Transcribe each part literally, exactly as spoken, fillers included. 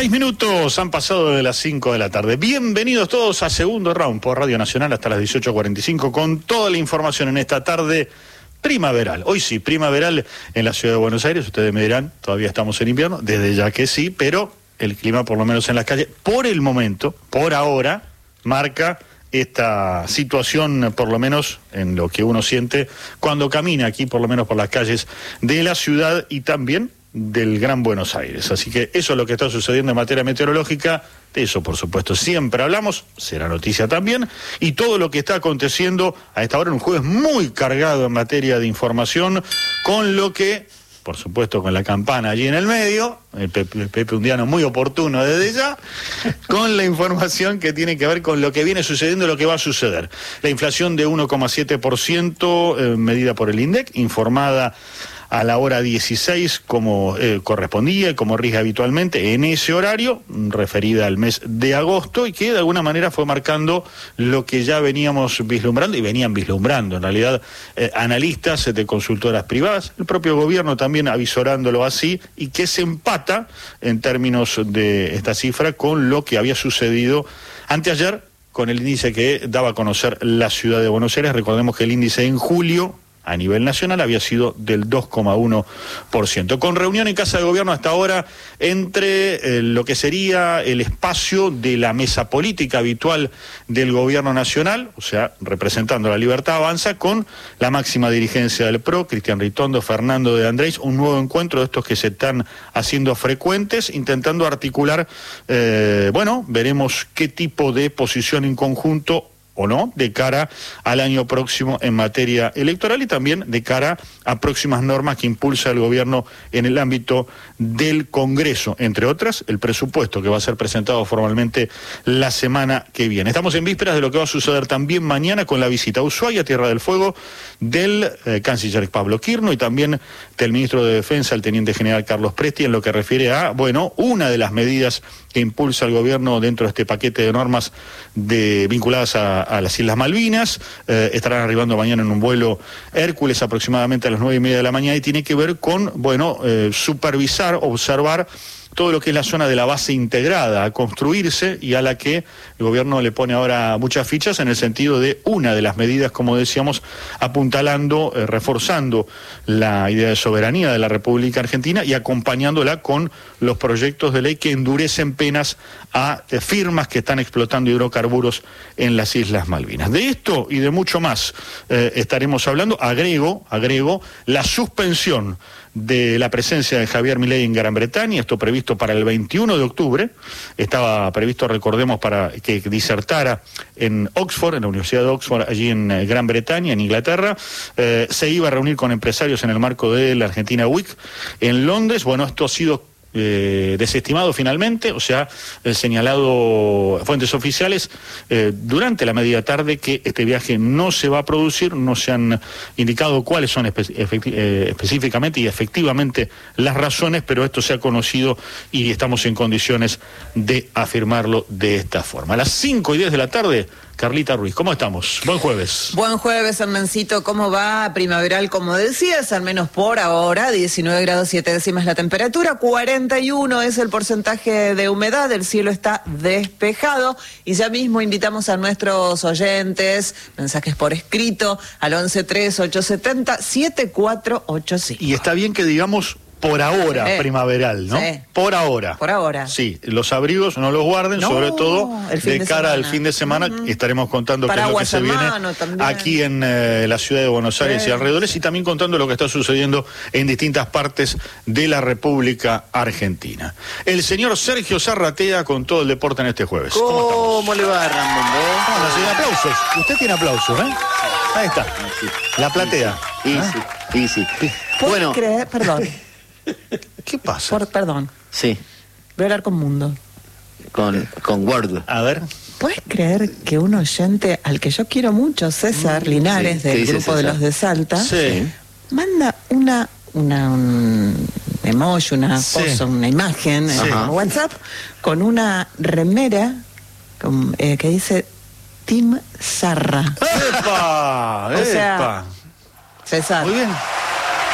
Seis minutos han pasado de las cinco de la tarde. Bienvenidos todos a Segundo Round por Radio Nacional hasta las dieciocho cuarenta y cinco con toda la información en esta tarde primaveral. Hoy sí, primaveral en la ciudad de Buenos Aires. Ustedes me dirán, todavía estamos en invierno, desde ya que sí, pero el clima, por lo menos en las calles, por el momento, por ahora, marca esta situación, por lo menos en lo que uno siente cuando camina aquí, por lo menos por las calles de la ciudad y también del Gran Buenos Aires. Así que eso es lo que está sucediendo en materia meteorológica. De eso, por supuesto, siempre hablamos, será noticia también, y todo lo que está aconteciendo a esta hora en un jueves muy cargado en materia de información, con lo que, por supuesto, con la campana allí en el medio, el Pepe, el Pepe Undiano muy oportuno desde ya, con la información que tiene que ver con lo que viene sucediendo y lo que va a suceder. La inflación de uno coma siete por ciento, eh, medida por el INDEC, informada a la hora dieciséis, como eh, correspondía y como rige habitualmente, en ese horario, referida al mes de agosto, y que de alguna manera fue marcando lo que ya veníamos vislumbrando, y venían vislumbrando, en realidad, eh, analistas de consultoras privadas, el propio gobierno también avisorándolo así, y que se empata, en términos de esta cifra, con lo que había sucedido anteayer, con el índice que daba a conocer la ciudad de Buenos Aires. Recordemos que el índice en julio a nivel nacional había sido del dos coma uno por ciento. Con reunión en Casa de Gobierno hasta ahora entre eh, lo que sería el espacio de la mesa política habitual del Gobierno Nacional, o sea, representando la Libertad Avanza, con la máxima dirigencia del P R O, Cristian Ritondo, Fernando de Andrés, un nuevo encuentro de estos que se están haciendo frecuentes, intentando articular, eh, bueno, veremos qué tipo de posición en conjunto o no, de cara al año próximo en materia electoral y también de cara a próximas normas que impulsa el gobierno en el ámbito del Congreso, entre otras, el presupuesto que va a ser presentado formalmente la semana que viene. Estamos en vísperas de lo que va a suceder también mañana con la visita a Ushuaia, Tierra del Fuego, del eh, canciller Pablo Quirno y también del ministro de Defensa, el teniente general Carlos Presti, en lo que refiere a, bueno, una de las medidas que impulsa el gobierno dentro de este paquete de normas de, vinculadas a, a las Islas Malvinas. Eh, estarán arribando mañana en un vuelo Hércules aproximadamente a las nueve y media de la mañana y tiene que ver con, bueno, eh, supervisar, observar todo lo que es la zona de la base integrada a construirse y a la que el gobierno le pone ahora muchas fichas en el sentido de una de las medidas, como decíamos, apuntalando, eh, reforzando la idea de soberanía de la República Argentina y acompañándola con los proyectos de ley que endurecen penas a eh, firmas que están explotando hidrocarburos en las Islas Malvinas. De esto y de mucho más eh, estaremos hablando. Agrego, agrego la suspensión de la presencia de Javier Milei en Gran Bretaña, esto previsto para el veintiuno de octubre, estaba previsto, recordemos, para que disertara en Oxford, en la Universidad de Oxford, allí en Gran Bretaña, en Inglaterra, eh, se iba a reunir con empresarios en el marco de la Argentina Week en Londres. Bueno, esto ha sido Eh, desestimado finalmente, o sea, eh, señalado fuentes oficiales eh, durante la media tarde que este viaje no se va a producir, no se han indicado cuáles son espe eh, específicamente y efectivamente las razones, pero esto se ha conocido y estamos en condiciones de afirmarlo de esta forma. A las cinco y diez de la tarde, Carlita Ruiz, ¿cómo estamos? Buen jueves. Buen jueves, Hernancito, ¿cómo va? Primaveral, como decías, al menos por ahora, diecinueve grados siete décimas la temperatura, cuarenta y uno es el porcentaje de humedad, el cielo está despejado y ya mismo invitamos a nuestros oyentes, mensajes por escrito, al once tres ocho setenta siete cuatro ocho cinco. Y está bien que digamos por ahora, sí, primaveral, ¿no? Sí. Por ahora. Por ahora. Sí, los abrigos no los guarden, no, sobre todo de, de cara semana. al fin de semana. Uh-huh. Estaremos contando qué es lo que se viene también aquí en eh, la ciudad de Buenos Aires sí. y alrededores, y también contando lo que está sucediendo en distintas partes de la República Argentina. El señor Sergio Zarratea con todo el deporte en este jueves. ¿Cómo, ¿Cómo le va, Ramón? Bueno, sí, aplausos. Usted tiene aplausos, ¿eh? Ahí está. Sí. La platea. Sí, ¿eh? sí, sí. sí. Bueno. Creer? Perdón. ¿Qué pasa? Por, perdón. Sí. Voy a hablar con Mundo. Con, con Word. A ver. ¿Puedes creer que un oyente al que yo quiero mucho, César Linares, sí, del grupo César? de los de Salta, sí. manda una, una un emoji, una sí. foto, una imagen sí. en WhatsApp con una remera con, eh, que dice Team Zarra? ¡Epa! O sea, ¡Epa! César. Muy bien.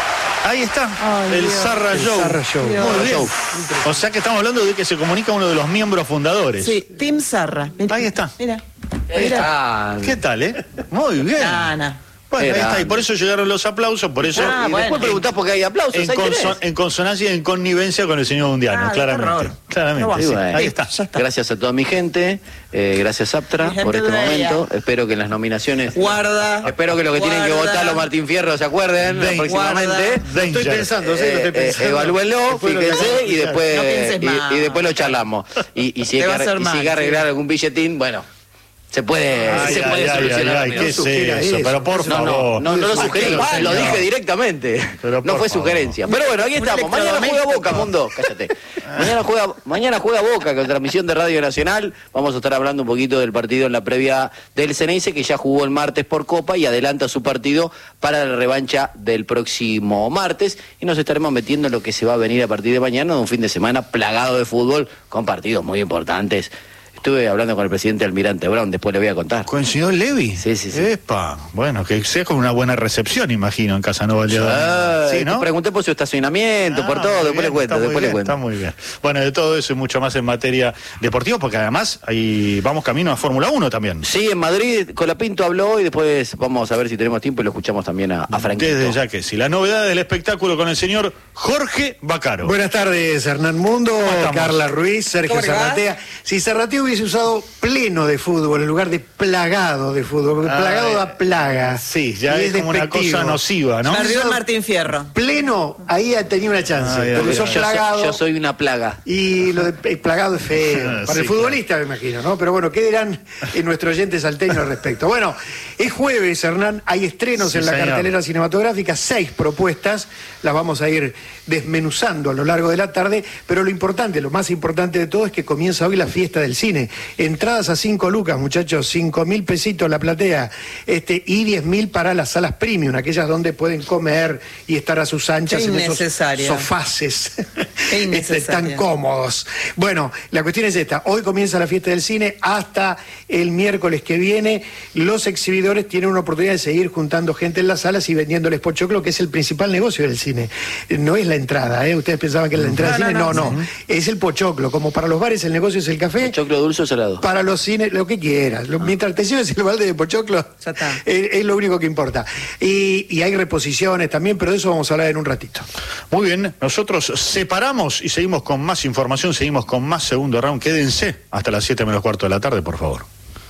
Ahí está, Ay, el Dios. Zarra El Show. Zarra Show. Dios. Muy bien. O sea que estamos hablando de que se comunica uno de los miembros fundadores. Sí, Tim Zarra. Mira, Ahí está. Mira. Mira. Ah, ¿Qué tal, eh? Muy bien. Ana. Bueno, ahí Era. está, y por eso llegaron los aplausos, por eso Ah, y bueno. después preguntás por qué hay aplausos. en, ¿hay conso- interés? en consonancia y en connivencia con el señor Mundiano, Ah, de claramente. terror. Claramente. No va a Sí, ser. ahí está. Ya está. Gracias a toda mi gente, eh, gracias Aptra Mi gente por este de ella. momento. Espero que en las nominaciones. Guarda. Espero que los que tienen que Guarda. votar los Martín Fierro se acuerden Ven, próximamente. Danger. Estoy pensando, sí, lo Eh, estoy eh, pensando. evalúenlo, Después lo fíjense tenemos que y después, No pienses más. y, y después lo charlamos. Y, y si Te hay va a que, hacer y si mal, hay que arreglar sí. algún billetín, bueno, se puede, Ay, se ay, puede ay, solucionar. ay, ay, amigo. ¿qué es sugiera eso? eso. Pero por No, favor. no, no, no lo sugerí, Ay, lo no. dije directamente. Pero No por fue favor. sugerencia. Pero bueno, aquí Un estamos. Mañana juega electrodoméstico. Boca, Mundo. Cállate. Mañana juega, mañana juega Boca con transmisión de Radio Nacional. Vamos a estar hablando un poquito del partido en la previa del Ceneice, que ya jugó el martes por Copa y adelanta su partido para la revancha del próximo martes. Y nos estaremos metiendo en lo que se va a venir a partir de mañana, de un fin de semana plagado de fútbol con partidos muy importantes. Estuve hablando con el presidente Almirante Brown, después le voy a contar. ¿Con el señor Levy? Sí, sí, sí. Epa, bueno, que sea con una buena recepción, imagino, en Casanova el día de Ah, hoy. Sí, ¿no? Pregunté por su estacionamiento, por Ah, todo, muy después le bien, cuento, está muy después le bien, cuento. Está muy bien. Bueno, de todo eso y mucho más en materia deportiva, porque además ahí vamos camino a Fórmula uno también. Sí, en Madrid, Colapinto habló y después vamos a ver si tenemos tiempo y lo escuchamos también a, a Franquito. Desde ya que sí. La novedad del espectáculo con el señor Jorge Bacaro. Buenas tardes, Hernán Mundo, estamos? Carla Ruiz, Sergio ¿Cómo le va? Zarratea. Si Zarratea hubiese usado pleno de fútbol en lugar de plagado de fútbol, porque Ah, plagado eh, da plaga. Sí, ya y es como una despectivo. cosa nociva, ¿no? Perdió el Martín Fierro. Pleno, ahí tenía una chance. Ay, porque ay, sos ay. yo, soy, plagado. yo soy una plaga. Y lo de eh, plagado es feo. Para Sí, el futbolista, me imagino, ¿no? Pero bueno, ¿qué dirán eh, nuestros oyentes salteños al respecto? Bueno, es jueves, Hernán, hay estrenos Sí, en la señor. cartelera cinematográfica, seis propuestas, las vamos a ir desmenuzando a lo largo de la tarde, pero lo importante, lo más importante de todo es que comienza hoy la fiesta del cine. Entradas a cinco lucas, muchachos, cinco mil pesitos la platea, este, y diez mil para las salas premium, aquellas donde pueden comer y estar a sus anchas Qué en esos innecesaria. sofaces Qué este, innecesaria. tan cómodos. Bueno, la cuestión es esta. Hoy comienza la fiesta del cine hasta el miércoles que viene. Los exhibidores tienen una oportunidad de seguir juntando gente en las salas y vendiéndoles pochoclo, que es el principal negocio del cine. No es la entrada, ¿eh? Ustedes pensaban que era la entrada No, al cine. no, No, no, no. Es el pochoclo. Como para los bares el negocio es el café. ¿Choclo dulce o salado? Para los cines, lo que quieras. Lo- mientras te lleves el balde de pochoclo, Ya está. es, es lo único que importa. Y, y hay reposiciones también, pero de eso vamos a hablar en un ratito. Muy bien, nosotros separamos y seguimos con más información, seguimos con más segundo round. Quédense hasta las siete menos cuarto de la tarde, por favor.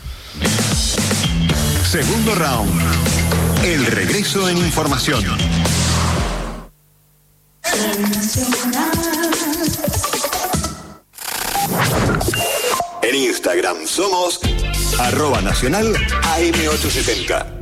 Segundo round. El regreso en información. En Instagram somos arroba nacional A M ochocientos setenta.